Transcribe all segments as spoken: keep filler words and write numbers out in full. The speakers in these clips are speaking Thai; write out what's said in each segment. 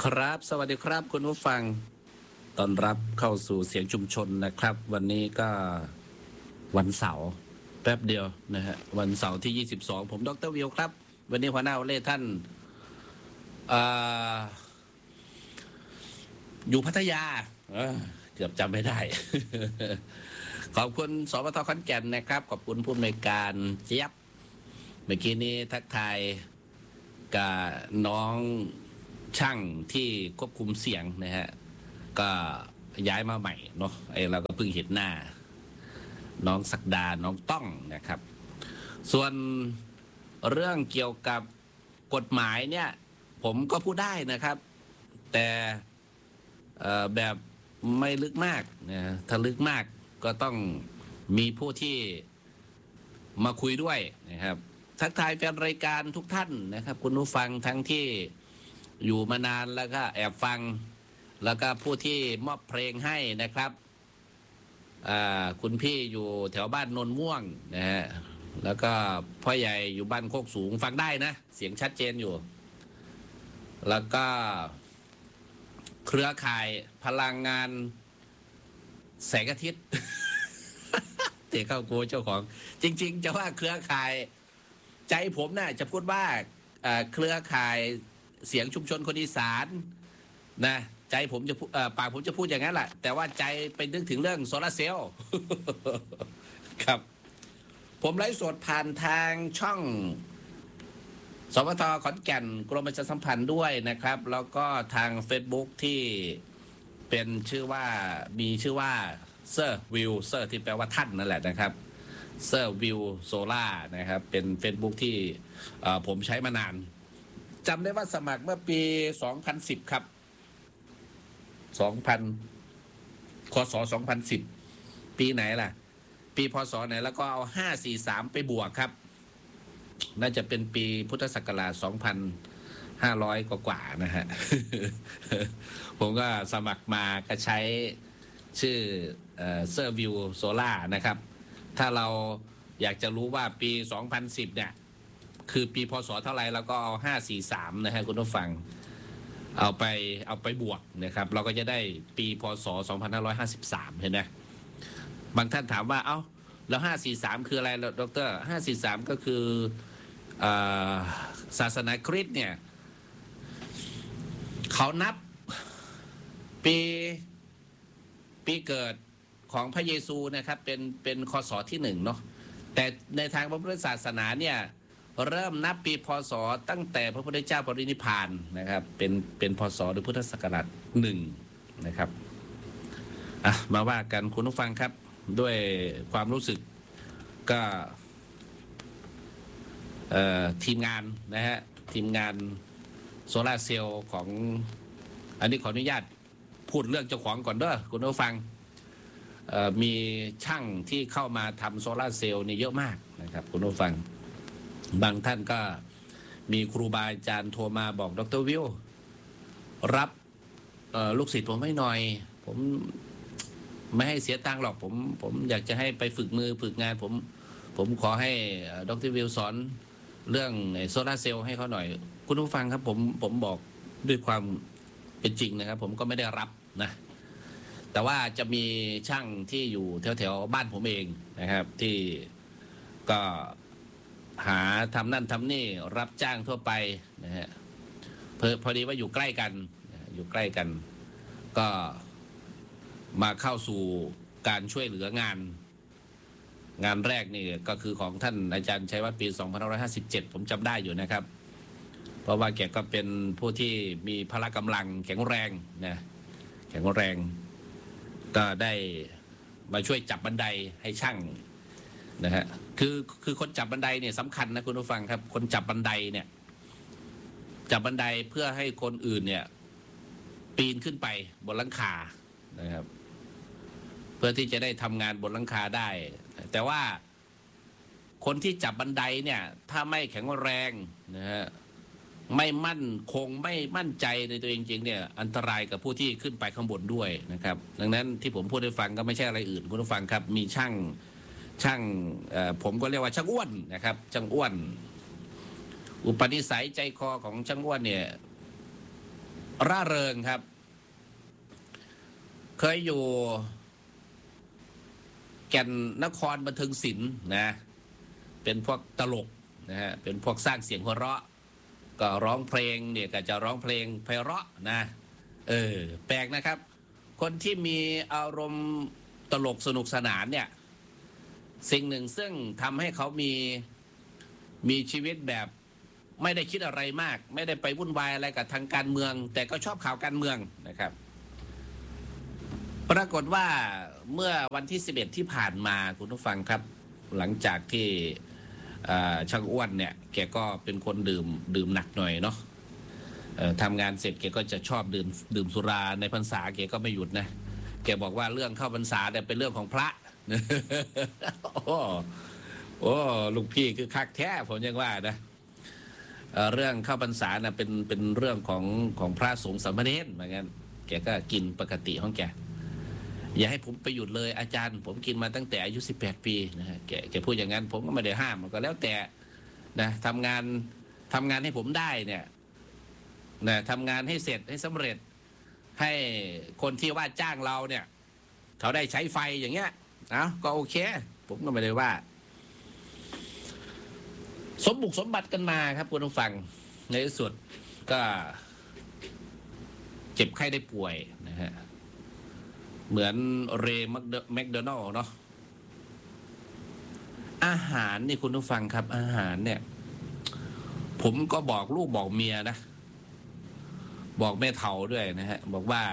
ครับสวัสดีครับคุณผู้ฟังต้อนรับเข้าสู่เสียงชุมชนนะครับ วันนี้ก็วันเสาร์แป๊บเดียวนะฮะวันเสาร์ที่ยี่สิบสองผมดรวิวครับวันนี้หัวหน้าเล่ท่านออยู่พัทยาเกือบจำไม่ได้ ขอบคุณสปทขอนแก่นนะครับขอบคุณผู้อำนวยการเจี๊ยบเมื่อกี้นี้ทักทายกับน้องช่างที่ควบคุมเสียงนะฮะก็ย้ายมาใหม่เนาะไอเราก็เพิ่งเห็นหน้าน้องศักดาน้องต้องนะครับส่วนเรื่องเกี่ยวกับกฎหมายเนี่ยผมก็พูดได้นะครับแต่แบบไม่ลึกมากนะถ้าลึกมากก็ต้องมีผู้ที่มาคุยด้วยนะครับทักทายแฟนรายการทุกท่านนะครับคุณผู้ฟังทั้งที่อยู่มานานแล้วก็แอบฟังแล้วก็ผู้ที่มอบเพลงให้นะครับคุณพี่อยู่แถวบ้านนนม่วงนะฮะแล้วก็พ่อใหญ่อยู่บ้านโคกสูงฟังได้นะเสียงชัดเจนอยู่แล้วก็เครือข่ายพลังงานแสงอาทิตย์ เตะเข้ากูเจ้าของจริงๆจะว่าเครือข่ายใจผมน่ะจะพูดว่าเครือข่ายเสียงชุมชนคนอีสานนะใจผมจะปากผมจะพูดอย่างนั้นแหละแต่ว่าใจไปนึกถึงเรื่องโซลาร์เซลล์ ครับผมไลฟ์สดผ่านทางช่องสปทขอนแก่นกรมประชาสัมพันธ์ด้วยนะครับแล้วก็ทาง Facebook ที่เป็นชื่อว่ามีชื่อว่าเซอร์วิวเซอร์ที่แปลว่าท่านนั่นแหละนะครับเซอร์วิวโซล่านะครับเป็น Facebook ที่ผมใช้มานานจำได้ว่าสมัครเมื่อปีสองพันสิบครับสองพันคศสองพันสิบปีไหนล่ะปีพศไหนแล้วก็เอาห้าสี่สามไปบวกครับน่าจะเป็นปีพุทธศักราชสองพันห้าร้อยกว่าๆนะฮะ ผมก็สมัครมาก็ใช้ชื่อเซอร์วิวโซล่านะครับถ้าเราอยากจะรู้ว่าปีสองพันสิบเนี่ยคือปีพศเท่าไรแล้วก็เอาห้าสี่สามนะฮะคุณผู้ฟังเอาไปเอาไปบวกนะครับเราก็จะได้ปีพศสองพันห้าร้อยห้าสิบสามเห็นไหมบางท่านถามว่าเอ้าแล้วห้าสี่สามคืออะไรดรห้าสี่สามก็คือศาสนาคริสต์เนี่ยเขานับปีปีเกิดของพระเยซูนะครับเป็นเป็นคศที่หนึ่งเนาะแต่ในทางพระพุทธศาสนาเนี่ยเริ่มนับปีพศตั้งแต่พระพุทธเจ้าปรินิพพานนะครับเป็นเป็นพศหรือพุทธศักราชหนึ่งนะครับอ่ะมาว่ากันคุณผู้ฟังครับด้วยความรู้สึกก็ทีมงานนะฮะทีมงานโซลาร์เซลล์ของอันนี้ขออนุญาตพูดเรื่องเจ้าของก่อนเด้อคุณผู้ฟังมีช่างที่เข้ามาทำโซลาร์เซลล์นี่เยอะมากนะครับคุณผู้ฟังบางท่านก็มีครูบาอาจารย์โทรมาบอกดร.วิวรับลูกศิษย์ผมให้หน่อยผมไม่ให้เสียตังค์หรอกผมผมอยากจะให้ไปฝึกมือฝึกงานผมผมขอให้ดร.วิวสอนเรื่องโซลาร์เซลล์ให้เขาหน่อยคุณผู้ฟังครับผมผมบอกด้วยความเป็นจริงนะครับผมก็ไม่ได้รับนะแต่ว่าจะมีช่างที่อยู่แถวๆบ้านผมเองนะครับที่ก็หาทำนั่นทำนี่รับจ้างทั่วไปนะฮะพอพอดีว่าอยู่ใกล้กันอยู่ใกล้กันก็มาเข้าสู่การช่วยเหลืองานงานแรกนี่ก็คือของท่านอาจารย์ชัยวัฒน์ปีสองพันห้าร้อยห้าสิบเจ็ดผมจำได้อยู่นะครับเพราะว่าแกก็เป็นผู้ที่มีพละกำลังแข็งแรงนะแข็งแรงก็ได้มาช่วยจับบันไดให้ช่างนะฮะคือคือคนจับบันไดเนี่ยสำคัญนะคุณผู้ฟังครับคนจับบันไดเนี่ยจับบันไดเพื่อให้คนอื่นเนี่ยปีนขึ้นไปบนหลังคานะครับเพื่อที่จะได้ทำงานบนหลังคาได้แต่ว่าคนที่จับบันไดเนี่ยถ้าไม่แข็งแรงนะฮะไม่มั่นคงไม่มั่นใจในตัวเองจริงเนี่ยอันตรายกับผู้ที่ขึ้นไปข้างบนด้วยนะครับดังนั้นที่ผมพูดให้ฟังก็ไม่ใช่อะไรอื่นคุณผู้ฟังครับมีช่างช่างผมก็เรียกว่าช่างอ้วนนะครับช่างอ้วนอุปนิสัยใจคอของช่างอ้วนเนี่ยร่าเริงครับเคยอยู่แก่นนครบันเทิงศิลป์นะเป็นพวกตลกนะฮะเป็นพวกสร้างเสียงหัวเราะก็ร้องเพลงเนี่ยก็จะร้องเพลงไพเราะนะเออแปลกนะครับคนที่มีอารมณ์ตลกสนุกสนานเนี่ยสิ่งหนึ่งซึ่งทำให้เขามีมีชีวิตแบบไม่ได้คิดอะไรมากไม่ได้ไปวุ่นวายอะไรกับทางการเมือง แต่ก็ชอบข่าวการเมืองนะครับปรากฏว่าเมื่อวันที่สิบเอ็ดที่ผ่านมาคุณผู้ฟังครับหลังจากที่ช่างอ้วนเนี่ยแกก็เป็นคนดื่มดื่มหนักหน่อยเนาะทำงานเสร็จแกก็จะชอบดื่มดื่มสุราในพรรษาแกก็ไม่หยุดนะแกบอกว่าเรื่องเข้าพรรษาเนี่ยเป็นเรื่องของพระโอ้โอ้ลูกพี่คือคักแท้ผมยังว่านะเรื่องเข้าพรรษาน่ะเป็นเป็นเรื่องของของพระสงฆ์สามเณรเหมือนกันแกก็กินปกติของแกอย่าให้ผมไปหยุดเลยอาจารย์ผมกินมาตั้งแต่อายุสิบแปดปีนะฮะแกแกพูดอย่างนั้นผมก็ไม่ได้ห้ามมันก็แล้วแต่นะทำงานทำงานให้ผมได้เนี่ยนะทำงานให้เสร็จให้สำเร็จให้คนที่ว่าจ้างเราเนี่ยเขาได้ใช้ไฟอย่างเงี้ยนะก็โอเคผมก็ไม่ได้ว่าสมบุกสมบัติกันมาครับคุณผู้ฟังในที่สุดก็เจ็บไข้ได้ป่วยนะฮะเหมือนเรย์แมคโดนัลล์เนาะอาหารนี่คุณผู้ฟังครับอาหารเนี่ยผมก็บอกลูกบอกเมียนะบอกแม่เฒ่าด้วยนะฮะบอกว่า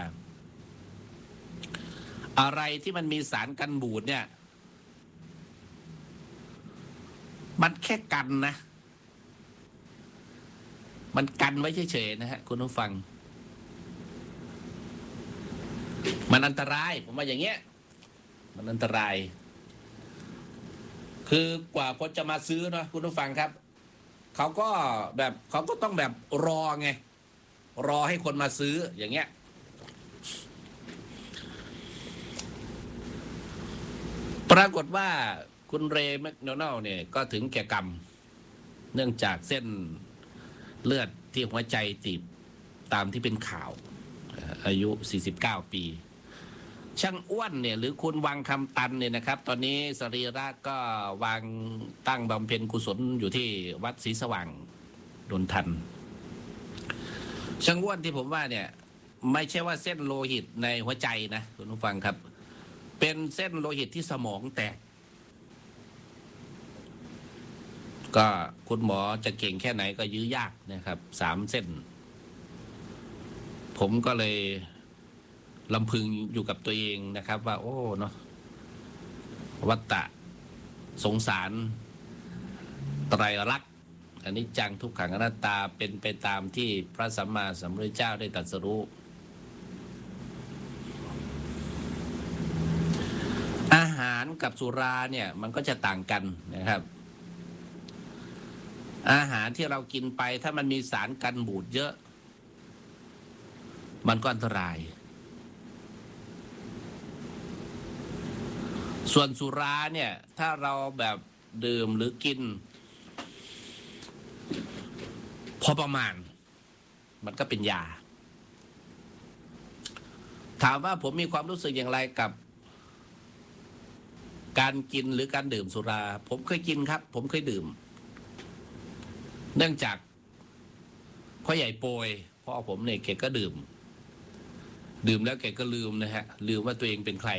อะไรที่มันมีสารกันบูดเนี่ยมันแค่กันนะมันกันไว้เฉยๆนะฮะคุณผู้ฟังมันอันตรายผมว่าอย่างเงี้ยมันอันตรายคือกว่าคนจะมาซื้อเนาะคุณผู้ฟังครับเขาก็แบบเขาก็ต้องแบบรอไงรอให้คนมาซื้ออย่างเงี้ยปรากฏว่าคุณเรย์แมคโดนัลล์เนี่ยก็ถึงแก่กรรมเนื่องจากเส้นเลือดที่หัวใจตีบตามที่เป็นข่าวอายุสี่สิบเก้าปีช่างอ้วนเนี่ยหรือคุณวังคำตันเนี่ยนะครับตอนนี้สรีระก็วางตั้งบำเพ็ญกุศลอยู่ที่วัดศรีสว่างนนทันช่างอ้วนที่ผมว่าเนี่ยไม่ใช่ว่าเส้นโลหิตในหัวใจนะคุณผู้ฟังครับเป็นเส้นโลหิตที่สมองแตกก็คุณหมอจะเก่งแค่ไหนก็ยื้อยากนะครับสามเส้นผมก็เลยลำพึงอยู่กับตัวเองนะครับว่าโอ้เนาะวัฏฏะสงสารไตรลักษณ์อนิจจังทุกขังอนัตตาเป็นไปตามที่พระสัมมาสัมพุทธเจ้าได้ตรัสรู้อาหารกับสุราเนี่ยมันก็จะต่างกันนะครับอาหารที่เรากินไปถ้ามันมีสารกันบูดเยอะมันก็อันตรายส่วนสุราเนี่ยถ้าเราแบบดื่มหรือกินพอประมาณมันก็เป็นยาถามว่าผมมีความรู้สึกอย่างไรกับการกินหรือการดื่มสุราผมเคยกินครับผมเคยดื่มเนื่องจากพ่อใหญ่โปยพ่อผมเนี่ยแกก็ดื่มดื่มแล้วแกก็ลืมนะฮะลืมว่าตัวเองเป็นใคร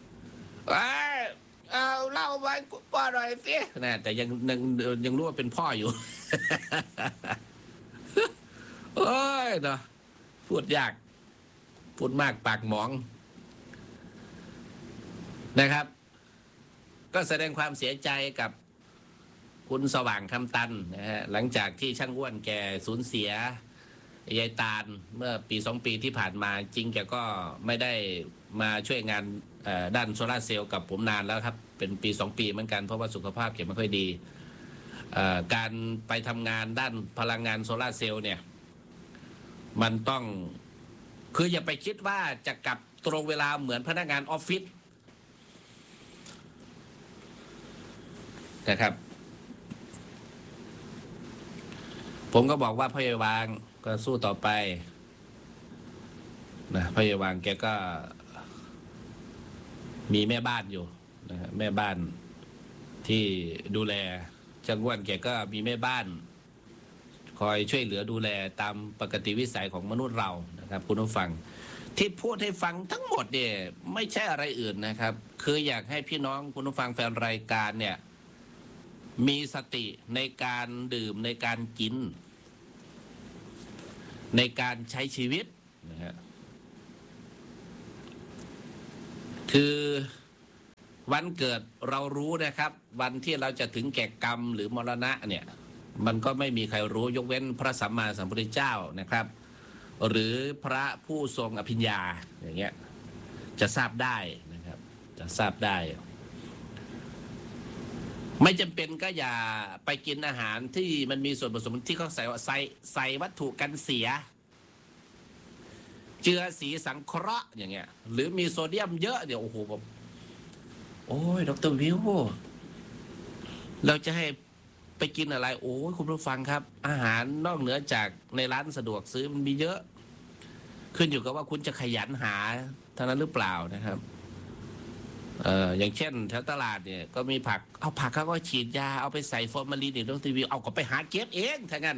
เอาเล่าไว้พ่อหน่อยสินะแต่ยังยังยังรู้ว่าเป็นพ่ออยู่ โอ้ยเนาะพูดยากพูดมากปากหมองนะครับก็แสดงความเสียใจกับคุณสว่างคำตันนะฮะหลังจากที่ช่างอ้วนแกสูญเสียยายตาลเมื่อปีสองปีที่ผ่านมาจริงแกก็ไม่ได้มาช่วยงานด้านโซลาร์เซลล์กับผมนานแล้วครับเป็นปีสองปีเหมือนกันเพราะว่าสุขภาพแกไม่ค่อยดีการไปทำงานด้านพลังงานโซลาร์เซลล์เนี่ยมันต้องคืออย่าไปคิดว่าจะกลับตรงเวลาเหมือนพนักงานออฟฟิศนะครับผมก็บอกว่าพ่อใหญ่วางก็สู้ต่อไปนะพยาบาลแกก็มีแม่บ้านอยู่นะฮะแม่บ้านที่ดูแลจังหวัดแกก็มีแม่บ้านคอยช่วยเหลือดูแลตามปกติวิสัยของมนุษย์เรานะครับคุณผู้ฟังที่พูดให้ฟังทั้งหมดเนี่ยไม่ใช่อะไรอื่นนะครับคืออยากให้พี่น้องคุณผู้ฟังแฟนรายการเนี่ยมีสติในการดื่มในการกินในการใช้ชีวิตนะฮะคือวันเกิดเรารู้นะครับวันที่เราจะถึงแก่กรรมหรือมรณะเนี่ยมันก็ไม่มีใครรู้ยกเว้นพระสัมมาสัมพุทธเจ้านะครับหรือพระผู้ทรงอภิญญาอย่างเงี้ยจะทราบได้นะครับจะทราบได้ไม่จำเป็นก็อย่าไปกินอาหารที่มันมีส่วนผสมที่เขาใส่ใส่ใส่วัตถุกันเสียเจือสีสังเคราะห์อย่างเงี้ยหรือมีโซเดียมเยอะเดี๋ยวโอ้โหแบบโอ้ยดร.วิวเราจะให้ไปกินอะไรโอ้ยคุณผู้ฟังครับอาหารนอกเหนือจากในร้านสะดวกซื้อมันมีเยอะขึ้นอยู่กับว่าคุณจะขยันหาเท่านั้นหรือเปล่านะครับเอ่ออย่างเช่นแถวตลาดเนี่ยก็มีผักเอาผักเขาก็ฉีดยาเอาไปใส่ฟอร์มาลีนอีกดร.วิวเอาก็ไปหาเก็บเองถ้างั้น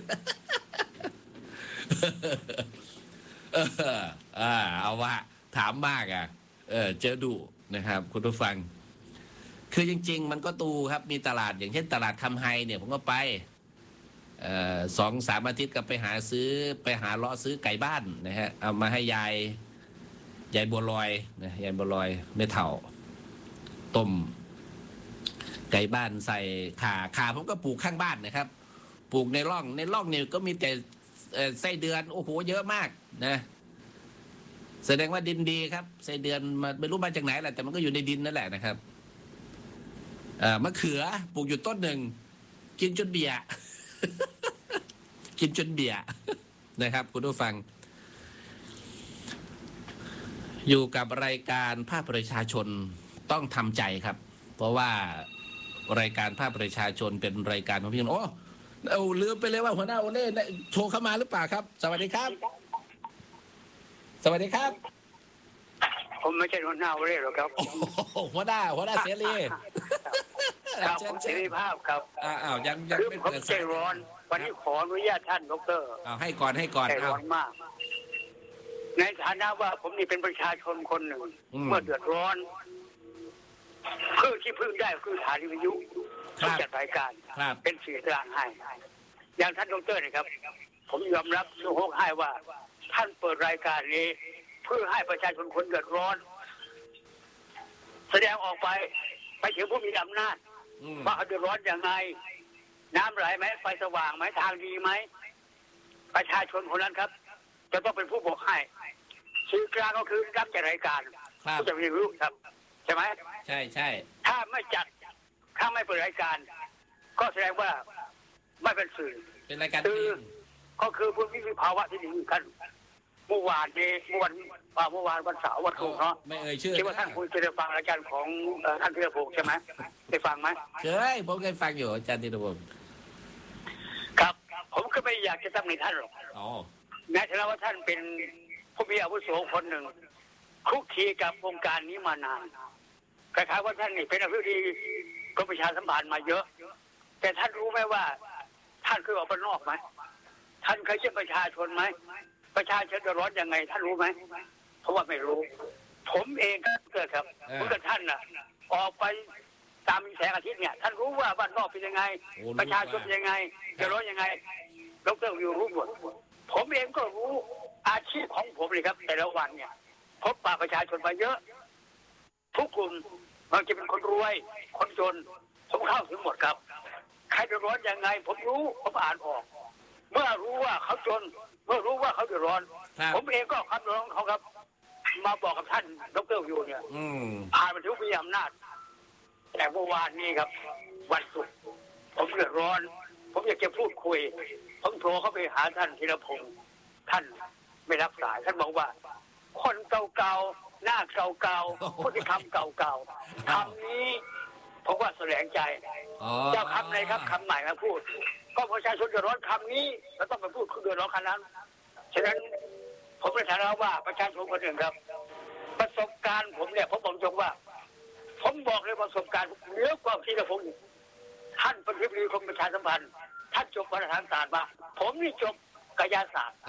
เอออ่าเอาว่าถามมากอ่ะเออเจอดุนะครับคุณผู้ฟังคือจริงๆมันก็ตูครับมีตลาดอย่างเช่นตลาดคำไฮเนี่ยผมก็ไปเอ่อสองสามอาทิตย์ก็ไปหาซื้อไปหาเลาะซื้อไก่บ้านนะฮะเอามาให้ยายยายบัวลอยนะยายบัวลอยไม่เถ่าต้มไก่บ้านใส่ข่าข่าผมก็ปลูกข้างบ้านนะครับปลูกในร่องในร่องเนี่ยก็มีแต่ไส้เดือนโอ้โหเยอะมากนะแสดงว่าดินดีครับไส้เดือนมาไม่รู้มาจากไหนแหละแต่มันก็อยู่ในดินนั่นแหละนะครับมะเขือปลูกอยู่ต้นหนึ่งกินจนเบี่ย กินจนเบี่ย นะครับคุณผู้ฟังอยู่กับรายการภาคประชาชนต้องทำใจครับเพราะว่ารายการภาคประชาชนเป็นรายการของพี่น้องโอ้เอาลืมไปเลยว่าหัวหน้าโอเล่โทรเข้ามาหรือเปล่าครับสวัสดีครับสวัสดีครับผมไม่ใช่หัวหน้าโอเล่หรอกครับหัวหน้าหัวหน้าเสรีครับเสรีภาพครับอ้าวยังยังไม่เปิดใจร้อนวันนี้ขออนุญาตท่านดร. อ้าวให้ก่อนให้ก่อนใจร้อนมากในฐานะว่าผมนี่เป็นประชาชนคนหนึ่งเมื่อเดือดร้อนคือที่พึ่งได้คือสถานีวิทยุที่จัดรายการเป็นสื่อกลางให้อย่างท่านดร.นี่ครับผมยอมรับสู้โฮกให้ว่าท่านเปิดรายการนี้เพื่อให้ประชาชนคนเดือดร้อนแสดงออกไปไปถึงผู้มีอำนาจว่าเขาเดือดร้อนยังไงน้ำไหลไหมไฟสว่างไหมทางดีไหมประชาชนคนนั้นครับจะต้องเป็นผู้บอกให้สื่อกลางก็คือรับจัดรายการผู้จะรู้ครับใช่ไหมใช่ใช่ถ้าไม่จัดถ้าไม่เปิดรายการก็แสดงว่าไม่เป็นสื่อเป็นรายการคือก็คือผู้มีภาวะที่ดีกันเมื่อวานนี้เมื่อวันเมื่อวานวันเสาร์วันศุกร์เนาะไม่เอ่ยชื่อคิดว่าท่านคุยจะได้ฟังรายการของท่านธีรพงศ์ใช่ไหมได้ฟังไหมเคยผมเคยฟังอยู่อาจารย์ธีรพงศ์ครับผมก็ไม่อยากจะตำหนิท่านหรอกในฐานะว่าท่านเป็นผู้มีอาวุโสคนหนึ่งคุกคีกับวงการนี้มานานคล้ายๆว่าท่านนี่เป็นอธิบดีกรมประชาสัมพันธ์มาเยอะแต่ท่านรู้ไหมว่าท่านเคยออกไปนอกไหมท่านเคยเยี่ยมประชาชนไหมประชาชนจะร้อนยังไงท่านรู้ไหมเพราะว่าไม่รู้ผมเองก็เกิดครับผมกับท่านน่ะออกไปตามแสงอาทิตย์เนี่ยท่านรู้ว่าบ้านนอกเป็นยังไงประชาชนเป็นยังไงจะร้อนยังไงดร.วิวรู้หมดผมเองก็รู้อาชีพของผมเลยครับแต่ละวันเนี่ยพบปะประชาชนมาเยอะทุกกลุ่มบางทีเป็นคนรวยคนจนผมเข้าถึงหมดครับใครจะร้อนยังไงผมรู้ผมอ่านออกเมื่อรู้ว่าเขาจนเมื่อรู้ว่าเขาเดือดร้อนผมเองก็คำร้องเขาครับมาบอกกับท่านดร.วิวเนี่ยผ่านมาถึงมีอำนาจแต่เมื่อวานนี้ครับวันศุกร์ผมเดือดร้อนผมอยากจะพูดคุยผมโทรเข้าไปหาท่านธีรพงศ์ท่านไม่รับสายท่านบอกว่าคนเก่าๆหน้าเก่าๆพูดคำเก่าๆคำนี้ผมว่าแสลงใจเจ้าคำไหนครับคำใหม่มาพูดก็ประชาชนเดือดร้อนคำนี้เราต้องไปพูดคือเดือดร้อนคำนั้นฉะนั้นผมในฐานะว่าประชาชนคนหนึ่งครับประสบการณ์ผมเนี่ยผมบอกตรงว่าผมบอกเลยประสบการณ์เยอะกว่าที่ผมท่านเป็นผู้บริหารกรมประชาสัมพันธ์ท่านจบวารสารศาสตร์มาผมนี่จบกายศาสตร์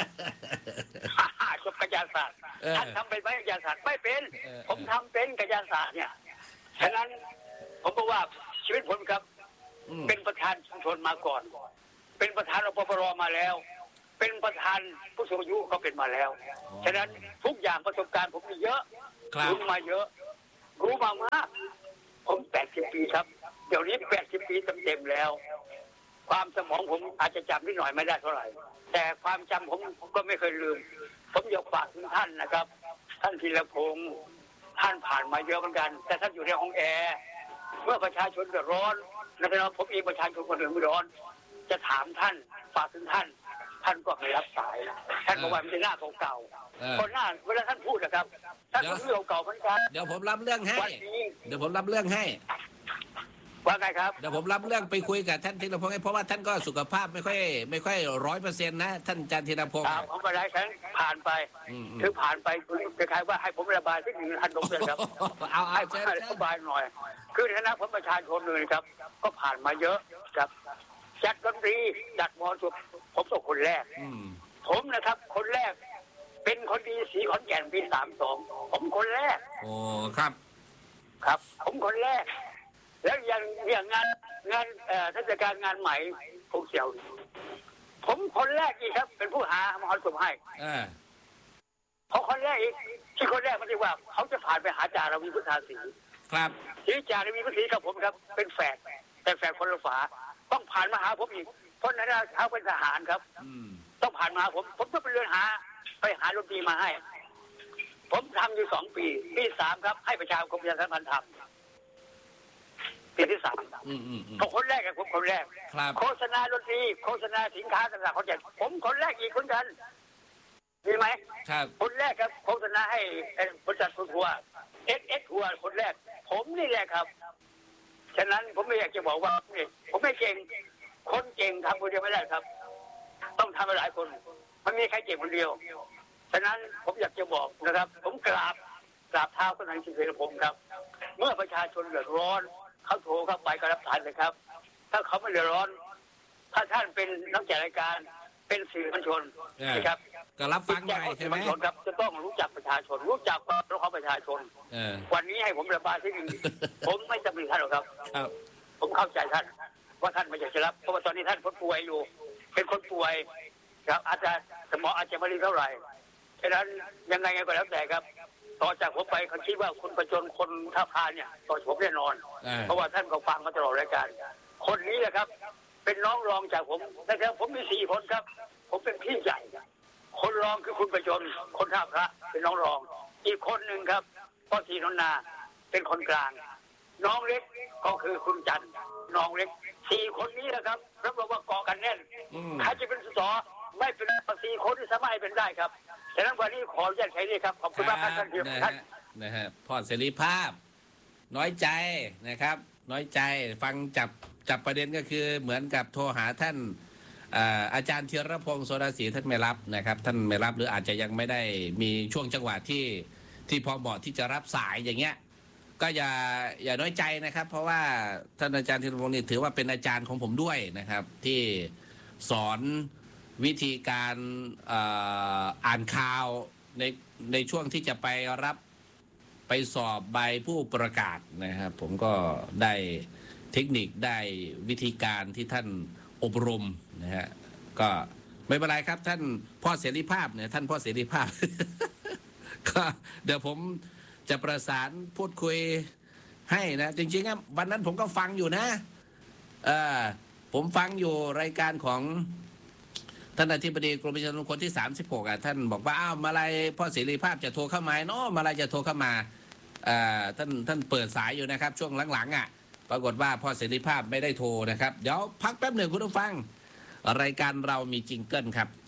จบกายศาสตร์ท่านทำเป็นไหมกายศาสตร์ไม่เป็นผมทำเป็นกายศาสตร์เนี่ยฉะนั้นผมบอกว่าชีวิตผมครับเป็นประธานชุมชนมาก่อนเป็นประธานอปปรมาแล้วเป็นประธานผู้สูงอายุก็เป็นมาแล้วฉะนั้นทุกอย่างประสบการณ์ผมมีเยอะรู้มาเยอะรู้มามากผมแปดสิบปีครับเดี๋ยวนี้แปดสิบปีเต็มๆแล้วความสมองผมอาจจะจำนิดหน่อยไม่ได้เท่าไหร่แต่ความจำผมก็ไม่เคยลืมผมอยากฝากถึงท่านนะครับ ท่านธีรพงศ์ท่านผ่านมาเยอะเหมือนกันแต่ท่านอยู่ในห้องแอร์เมื่อประชาชนเดือดร้อนนะครับผมเองประชาชนคนหนึ่งไม่ร้อนจะถามท่านฝากถึงท่านท่านก็ไม่รับสายท่านบอกว่ามันเป็นหน้าเก่าๆคนหน้าเวลาท่านพูดนะครับท่านก็เรื่องเก่าเหมือนกันเดี๋ยวผมรับเรื่องให้เดี๋ยวผมรับเรื่องให้ว่าไงครับเดี๋ยวผมรับเรื่องไปคุยกับท่านธีรพงศ์เพราะว่าท่านก็สุขภาพไม่ค่อยไม่ค่อยร้อยเปอร์เซ็นต์นะท่านอาจารย์ธีรพงศ์ครับผมไปได้ฉันผ่านไปคือผ่านไปคล้ายๆว่าให้ผมระบายสักหนึ่งท่านลงเลยครับเอาให้ผมระบายหน่อยคือในฐานะผมประชาชนเลยครับก็ผ่านมาเยอะครับจัดดนตรีจัดมอญผมเป็นคนแรกผมนะครับคนแรกเป็นคนดีสีขอนแก่นปีสามสองผมคนแรกโอ้ครับครับผมคนแรกแล้วอย่างอย่างงานงานเทศกาลงานใหม่พงเสี่ยวผมคนแรกอีกครับเป็นผู้หามหรสพให้เพราะคนแรกอีกที่คนแรกมันจะว่าเขาจะผ่านไปหาจารวีพุทธาศรีครับที่จารวีพุทธาศรีกับผมครับเป็นแฝดแต่แฝดคนละฝาต้องผ่านมาหาผมอีกเพราะนั้นเขาเป็นทหารครับต้องผ่านมาผมผมก็ไปเรียนหาไปหาดนตรีมาให้ผมทำอยู่สองปีปีสามครับให้ประชาคมประชาสัมพันธ์ทำปีที่สามผมคนแรกกับผมคนแรกโฆษณาดนตรีโฆษณาสินค้าต่างๆเขาจะผมคนแรกอีกคนกันมีไหมคนแรกครับโฆษณาให้บริษัททัวร์เอสเอสทัวร์คนแรกผมนี่แหละครับฉะนั้นผมไม่อยากจะบอกว่าผมไม่เก่งคนเก่งทำคนเดียวไม่ได้ครับต้องทำหลายคนมันมีใครเก่งคนเดียวฉะนั้นผมอยากจะบอกนะครับผมกราบกราบเท้าท่านธีรพงศ์ครับเมื่อประชาชนเดือดร้อนเขาโทรเข้าไปก็รับสายเลยครับถ้าเขาไม่เดือดร้อนถ้าท่านเป็นนักจัดรายการเป็นสื่อมวลชนนะครับก็รับฟังไงใช่ไหมครับจะต้องรู้จักประชาชนรู้จักความรู้ของประชาชนวันนี้ให้ผมระบายที่นี่ผมไม่จำเป็นท่านหรอกครับผมเข้าใจท่านว่าท่านไม่อยากจะรับเพราะว่าตอนนี้ท่านคนป่วยอยู่เป็นคนป่วยครับอาจจะสมองอาจจะไม่ดีเท่าไหร่ฉะนั้นยังไงก็แล้วแต่ครับต่อจากผมไปเขาคิดว่าคุณประชนคนท่าพาเนี่ยต่อผมแน่นอนเพราะว่าท่านก็ฟังมาตลอดรายการคนนี้แหละครับเป็นน้องรองจากผมนะครับผมมีสี่คนครับผมเป็นพี่ใหญ่คนรองคือคุณประชนคนท่าพระเป็นน้องรองอีกคนหนึ่งครับพ่อศรีนนนาเป็นคนกลางน้องเล็กก็คือคุณจันทร์น้องเล็กสี่คนนี้นะครับรับรองว่าเกาะกันแน่นใครจะเป็นส.ไม่เป็นสี่คนที่สามารถเป็นได้ครับฉะนั้นวันนี้ขออนุญาตใช้นี่ครับขอบคุณมากครับท่านท่านนะฮะพ่อเสรีภาพน้อยใจนะครับน้อยใจฟังจับจับประเด็นก็คือเหมือนกับโทรหาท่านอาจารย์ธีรพงศ์โสดาศรีท่านไม่รับนะครับท่านไม่รับหรืออาจจะยังไม่ได้มีช่วงจังหวะที่ที่พอเหมาะที่จะรับสายอย่างเงี้ยก็อย่าอย่าน้อยใจนะครับเพราะว่าท่านอาจารย์ธีรพงศ์นี่ถือว่าเป็นอาจารย์ของผมด้วยนะครับที่สอนวิธีการอ่านข่าวในในช่วงที่จะไปรับไปสอบใบผู้ประกาศนะครับผมก็ได้เทคนิคได้วิธีการที่ท่านอบรมนะฮะก็ไม่เป็นไรครับท่านพ่อเสรีภาพเนี่ยท่านพ่อเสรีภาพ ก็เดี๋ยวผมจะประสานพูดคุยให้นะจริงๆวันนั้นผมก็ฟังอยู่นะเออผมฟังอยู่รายการของท่านอธิบดีกรมประชาสัมพันธ์คนที่สามสิบหกอ่ะท่านบอกว่าอ้าวมาลายพ่อเสรีภาพจะโทรเข้ามาเนาะมาลายจะโทรเข้ามาอ่าท่านท่านเปิดสายอยู่นะครับช่วงหลังๆอ่ะปรากฏว่าพ่อเสรีภาพไม่ได้โทรนะครับเดี๋ยวพักแป๊บหนึ่งคุณผู้ฟังรายการเรามีจิงเกิลครับ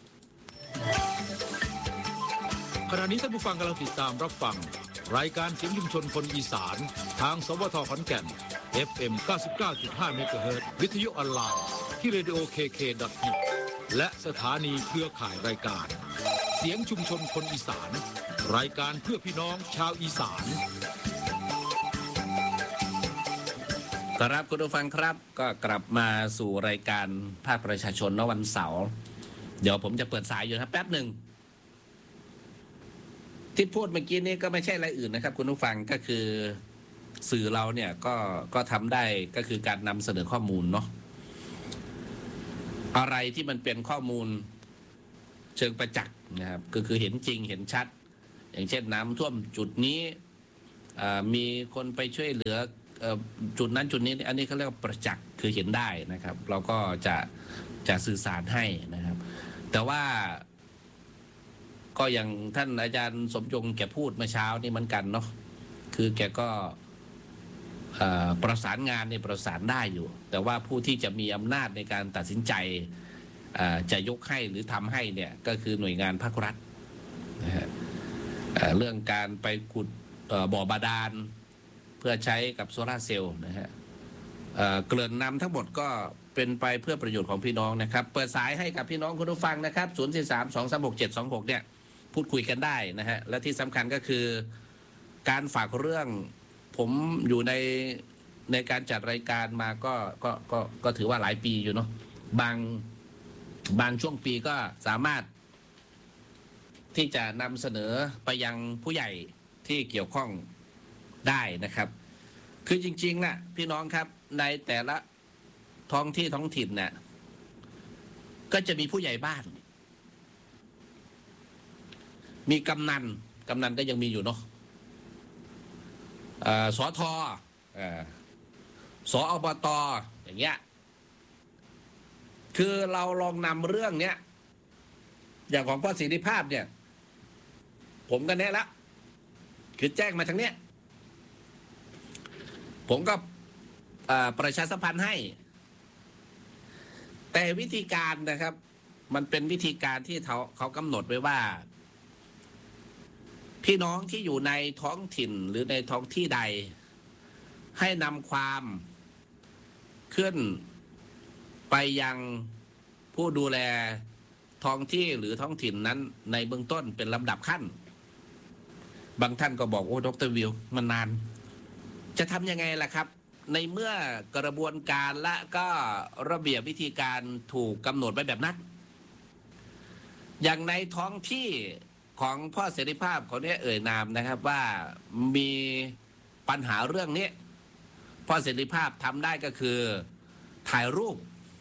ขณะนี้ท่านผู้ฟังกำลังติดตามรับฟังรายการเสียงชุมชนคนอีสานทางสวทขอนแก่น เอฟ เอ็ม เก้าสิบเก้าจุดห้า เมกะเฮิรตซ์วิทยุออนไลน์ที่ เรดิโอ เค เค ดอท เน็ต และสถานีเครือข่ายรายการเสียงชุมชนคนอีสานรายการเพื่อพี่น้องชาวอีสานครับคุณผู้ฟังครับก็กลับมาสู่รายการภาคประชาชนณวันเสาร์เดี๋ยวผมจะเปิดสายอยู่ครับแป๊บหนึ่งที่พูดเมื่อกี้นี้ก็ไม่ใช่อะไรอื่นนะครับคุณผู้ฟังก็คือสื่อเราเนี่ยก็ก็ทำได้ก็คือการนำเสนอข้อมูลเนาะอะไรที่มันเป็นข้อมูลเชิงประจักษ์นะครับก็คือเห็นจริงเห็นชัดอย่างเช่นน้ำท่วมจุดนี้มีคนไปช่วยเหลือจุดนั้นจุดนี้อันนี้เขาเรียกว่าประจักษ์คือเห็นได้นะครับเราก็จะจะสื่อสารให้นะครับแต่ว่าก็อย่างท่านอาจารย์สมยงแกพูดเมื่อเช้านี่เหมือนกันเนาะคือแกก็ประสานงานในประสานได้อยู่แต่ว่าผู้ที่จะมีอำนาจในการตัดสินใจจะยกให้หรือทำให้เนี่ยก็คือหน่วยงานภาครัฐนะฮะเรื่องการไปขุดบ่อบาดาลเพื่อใช้กับโซลาร์เซลล์นะฮะเกริ่นนำทั้งหมดก็เป็นไปเพื่อประโยชน์ของพี่น้องนะครับเปิดสายให้กับพี่น้องคุณผู้ฟังนะครับศูนย์ สี่ สาม สอง สาม หก เจ็ด สอง หกเนี่ยพูดคุยกันได้นะฮะและที่สำคัญก็คือการฝากเรื่องผมอยู่ในในการจัดรายการมาก็ก็ก็ก็ถือว่าหลายปีอยู่เนาะบางบางช่วงปีก็สามารถที่จะนำเสนอไปยังผู้ใหญ่ที่เกี่ยวข้องได้นะครับคือจริงๆนะพี่น้องครับในแต่ละท้องที่ท้องถิ่นเนี่ยก็จะมีผู้ใหญ่บ้านมีกำนันกำนันก็ยังมีอยู่เนาะสอทอสออบตอย่างเงี้ยคือเราลองนำเรื่องเนี้ยอย่างของพ่อศิริภาพเนี่ยผมก็แน่ละคือแจ้งมาทางเนี้ยผมก็ประชาสัมพันธ์ให้แต่วิธีการนะครับมันเป็นวิธีการที่เขาเขากำหนดไว้ว่าพี่น้องที่อยู่ในท้องถิ่นหรือในท้องที่ใดให้นำความขึ้นไปยังผู้ดูแลท้องที่หรือท้องถิ่นนั้นในเบื้องต้นเป็นลำดับขั้นบางท่านก็บอกโอ้ดร.วิวมันนานจะทำยังไงล่ะครับในเมื่อกระบวนการและก็ระเบียบวิธีการถูกกำหนดไว้แบบนั้นอย่างในท้องที่ของพ่อเสรีภาพเขาเนี่ยเอ่ยนามนะครับว่ามีปัญหาเรื่องนี้พ่อเสรีภาพทำได้ก็คือถ่ายรูป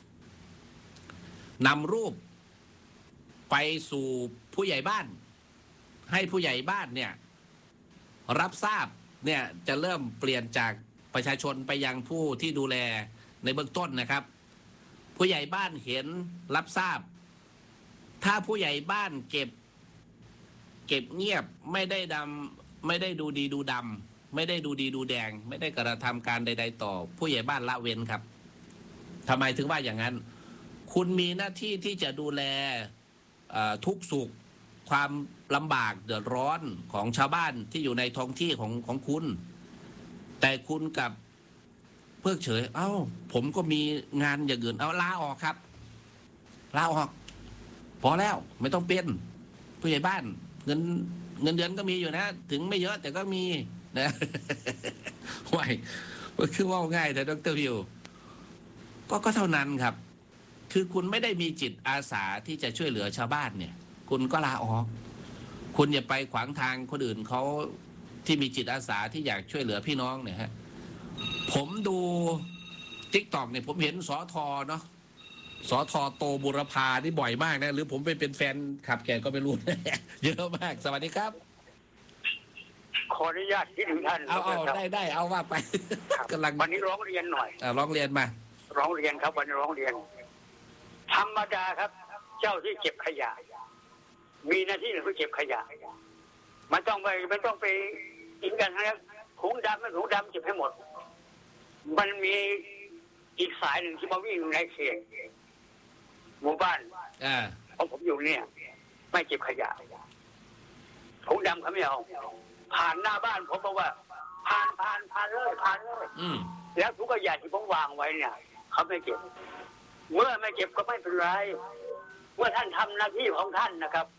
นำรูปไปสู่ผู้ใหญ่บ้านให้ผู้ใหญ่บ้านเนี่ยรับทราบเนี่ยจะเริ่มเปลี่ยนจากประชาชนไปยังผู้ที่ดูแลในเบื้องต้นนะครับผู้ใหญ่บ้านเห็นรับทราบถ้าผู้ใหญ่บ้านเก็บเก็บเงียบไม่ได้ดำไม่ได้ดูดีดูดำไม่ได้ดูดีดูแดงไม่ได้กระทำการใดๆต่อผู้ใหญ่บ้านละเว้นครับทำไมถึงว่าอย่างนั้นคุณมีหน้าที่ที่จะดูแลทุกสุขความลำบากเดือดร้อนของชาวบ้านที่อยู่ในท้องที่ของของคุณแต่คุณกับเพิกเฉยเอ้าผมก็มีงานอย่างอื่นเอาลาออกครับลาออกพอแล้วไม่ต้องเป็นผู้ใหญ่บ้านเงินเงินเดือนก็มีอยู่นะถึงไม่เยอะแต่ก็มีนะไหวก็คือว่าง่ายแต่ดร.วิวก็ก็เท่านั้นครับคือคุณไม่ได้มีจิตอาสาที่จะช่วยเหลือชาวบ้านเนี่ยคุณก็ลาออกคุณอย่าไปขวางทางคนอื่นเขาที่มีจิตอาสาที่อยากช่วยเหลือพี่น้องเนี่ยฮะผมดู ติ๊กต็อกเนี่ยผมเห็นสอทอเนาะสอทอโตบุรพาที่บ่อยมากนะหรือผมไปเป็นแฟนขับแกก็ไม่รู้ เยอะมากสวัสดีครับขออนุญาตที่ถึงท่านเอาเอาได้ได้เอาว่าไปกำลังวันนี้ร้องเรียนหน่อยอ่าร้องเรียนมาร้องเรียนครับวันนี้ร้องเรียนธรรมดาครับเจ้าที่เก็บขยะมีหน้าที่หนึ่งคือเก็บขยะมันต้องไปมันต้องไปกินกันนะครับถุงดำไม่ถุงดำเก็บให้หมดมันมีอีกสายหนึ่งที่มาวิ่งในเขตหมู่บ้านของผมอยู่เนี่ยไม่เก็บขยะถุงดำเขาไม่เอาผ่านหน้าบ้านผมบอกว่าผ่านผ่านผ่านเลยผ่านเลยแล้วถุงขยะที่ผมวางไว้เนี่ยเขาไม่เก็บเมื่อไม่เก็บก็ไม่เป็นไรเมื่อท่านทำหน้าที่ของท่านนะครับ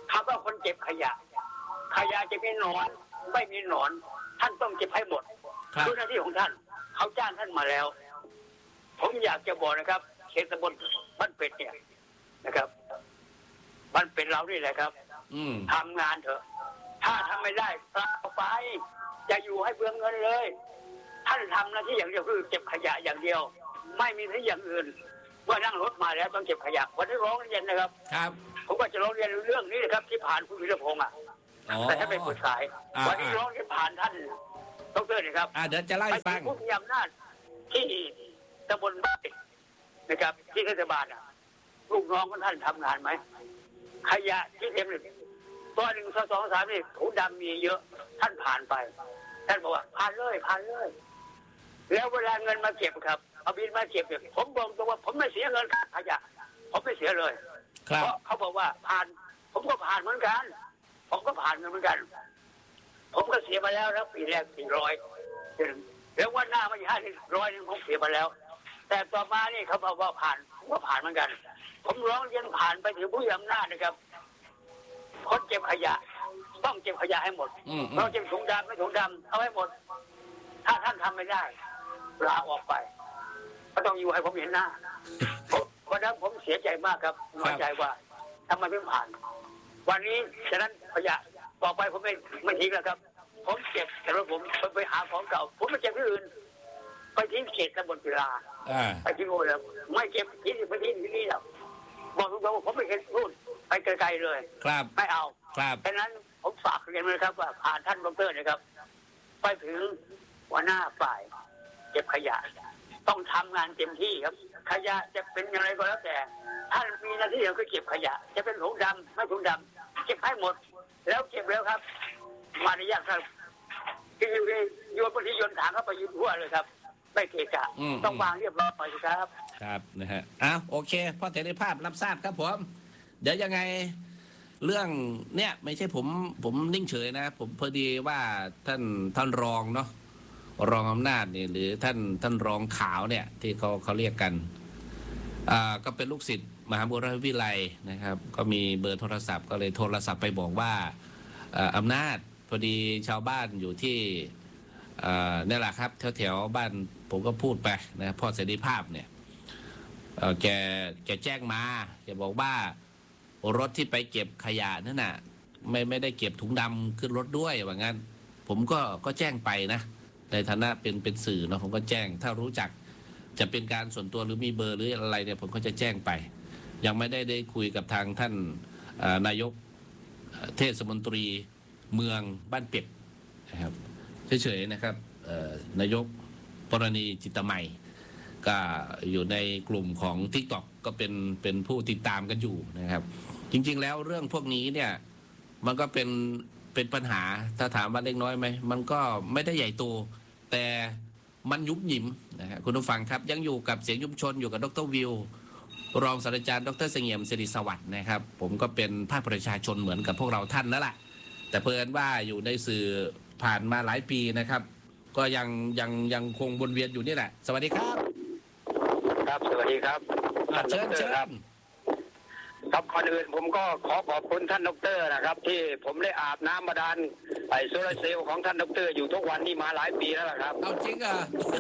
คำว่าคนเก็บขยะขยะจะมีหนอนไม่มีหนอนท่านต้องเก็บให้หมดคือหน้าที่ของท่านเขาจ้างท่านมาแล้วผมอยากจะบอกนะครับเขตตำบลบ้านเป็ดเนี่ยนะครับบ้านเป็ดเรานี่แหละครับทำงานเถอะถ้าทำไม่ได้กลับไปจะอยู่ให้เบืองเงินเลยท่านทำหน้าที่อย่างเดียวคือเก็บขยะอย่างเดียวไม่มีที่อย่างอื่นเมื่อนั่งรถมาแล้วต้องเก็บขยะวันนี้ร้องเรียนนะครับครับผมก็จะร้องเรียนเรื่องนี้นะครับที่ผ่านคุณวิรพงษ์อ่ะแต่ถ้าเป็นผู้ชายวันนี้ร้องที่ผ่านท่านดรนะครับเดี๋ยวจะไล่ฟังผู้มีอำนาจที่ตำบลบ้านนะครับที่เทศบาลอ่ะลูกน้องของท่านทำงานไหมขยะที่เต็มเลยตัวหนึ่งสองสองสามนี่ถุงดำมีเยอะท่านผ่านไปท่านบอกว่าผ่านเลยผ่านเลยแล้วเวลาเงินมาเก็บครับเอาบินมาเก็บเนี่ยผมบอกตรงว่าผมไม่เสียเงินขยะผมไม่เสียเลยเพราะเขาบอกว่าผ่านผมก็ผ่านเหมือนกันผมก็ผ่านเหมือนกันผมก็เสียมาแล้วแล้วปีแรกสี่ร้อยแล้ววันหน้ามาอีกห้าสิบร้อยนึงผมเสียมาแล้วแต่ต่อมานี่เขาบอกว่าผ่านผมก็ผ่านเหมือนกันผมร้องเรียนผ่านไปถึงผู้มีอำนาจนะครับคนเก็บขยะต้องเก็บขยะให้หมดเราเก็บถุงดำไม่ถุงดำเอาให้หมดถ้าท่านทำไม่ได้ลาออกไปก็ต้องอยู่ให้ผมเห็นหน้าวันนั้นผมเสียใจมากครับน้อยใจว่าทำไมไม่ผ่านวันนี้ฉะนั้นขยะต่อไปผมไม่ไม่ทิ้งแล้วครับผมเก็บแต่ว่าผมไปหาของเก่าผมไม่เก็บที่อื่นไปทิ้งเขตตำบลศิลาไปทิ้งโอ้แล้วไม่เก็บทิ้งไปทิ้งที่นี่แล้วบอกตรงๆว่าผมไม่เห็นรูดไปไกลๆเลยครับไม่เอาครับฉะนั้นผมฝากเรียนเลยครับว่าผ่านท่านดรนะครับไปถึงหัวหน้าฝ่ายเก็บขยะต้องทำงานเต็มที่ครับขยะจะเป็นอย่างไรก็แล้วแต่ท่านมีหน้าที่คือเก็บขยะจะเป็นถุงดำไม่ถุงดำเก็บให้หมดแล้วเก็บแล้วครับมาในยากครับที่อยู่ในโยนบางทีโยนถังเข้าไปยืนทั่วเลยครับไม่เกะกะต้องวางเรียบร้อยไปครับครับนะฮะอ้าวโอเคพ่อเสรีภาพรับทราบครับผมเดี๋ยวยังไงเรื่องเนี่ยไม่ใช่ผมผมนิ่งเฉยนะผมพอดีว่าท่านท่านรองเนาะรองอำนาจเนี่ยหรือท่านท่านรองขาวเนี่ยที่เขาเขาเรียกกันอ่าก็เป็นลูกศิษย์มหาวิทยาลัยวิไลนะครับก็มีเบอร์โทรศัพท์ก็เลยโทรศัพท์ไปบอกว่าอำนาจพอดีชาวบ้านอยู่ที่นี่แหละครับแถวๆบ้านผมก็พูดไปนะพ่อเสรีภาพเนี่ยแกแกแจ้งมาแกบอกว่ารถที่ไปเก็บขยะนั่นน่ะไม่ไม่ได้เก็บถุงดำขึ้นรถด้วยว่างั้นผมก็ก็แจ้งไปนะในฐานะเป็นเป็นสื่อเนาะผมก็แจ้งถ้ารู้จักจะเป็นการส่วนตัวหรือมีเบอร์หรืออะไรเนี่ยผมก็จะแจ้งไปยังไม่ได้ได้คุยกับทางท่านนายกเทศมนตรีเมืองบ้านเป็ดนะครับเฉยๆนะครับนายกปรณีจิตไมยก็อยู่ในกลุ่มของ ทิกต็อก ก็เป็นเป็นผู้ติดตามกันอยู่นะครับจริงๆแล้วเรื่องพวกนี้เนี่ยมันก็เป็นเป็นปัญหาถ้าถามว่าเล็กน้อยไหมมันก็ไม่ได้ใหญ่โตแต่มันยุบหยิมนะครับคุณผู้ฟังครับยังอยู่กับเสียงยุมชนอยู่กับดร.วิวรองศาสตราจารย์ดร.เสงี่ยมศิริสวัสดิ์นะครับผมก็เป็นภาคประชาชนเหมือนกับพวกเราท่านนั่นแหละแต่เพิ่นว่าอยู่ในสื่อผ่านมาหลายปีนะครับก็ยังยังยังคงวนเวียนอยู่นี่แหละสวัสดีครับครับสวัสดีครับเชิญเชิญครับก่อนอื่นผมก็ขอขอบคุณท่านดร.นะครับที่ผมได้อาบน้ำบาดาลไอโซลาร์เซลล์ของท่านดร.อยู่ทุกวันนี้มาหลายปีแล้วครับเอาจริงเหรอ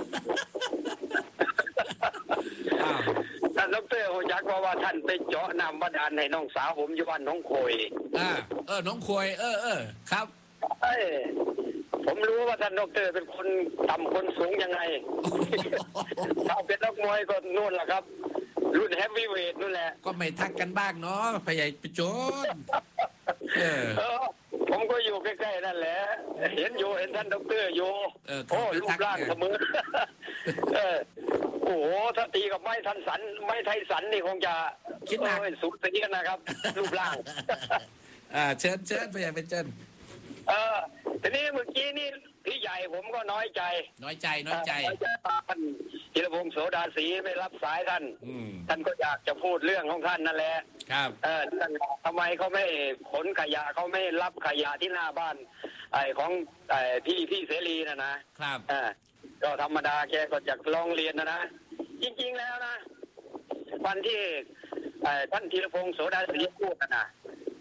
ท่านดร.ผมอยากบอกว่าท่านไปเจาะน้ำบาดาลให้น้องสาวผมอยู่บ้านน้องโคยอ่าเออน้องโคยเออเออครับเอ้ผมรู้ว่าท่านดร.เป็นคนต่ำคนสูงยังไงถ้าเป็นนักมวยก็นู่นแหละครับรุ่นเฮฟวีเวทนู่นแหละก็ไม่ทักกันบ้างเนาะพยายไปโจนเออผมก็อยู่ใกล้ๆนั่นแหละเห็นอยู่เห็นท่านดร.อยู่โอ้รูปร่างเสมอเออโอ้โหถ้าตีกับไม้ทันสันไม้ไทยสันนี่คงจะคิดหนักสูงสีกันนะครับรูปร่างอ่าเชิญเชิญพยายไปเชิญเออทีนี้เมื่อกี้นี่พี่ใหญ่ผมก็น้อยใจน้อยใจน้อยใจท่านธีรพงษ์โสดาศรีไม่รับสายท่านท่านก็อยากจะพูดเรื่องของท่านนั่นแหละครับเออทำไมเขาไม่ขนขยะเขาไม่รับขยะที่หน้าบ้านไอ้ของไอ้พี่พี่เสรีนะนะครับเออก็ธรรมดาแกก็จะลองเรียนนะนะจริงๆแล้วนะวันที่ท่านธีรพงษ์โสดาศรีพูดนะ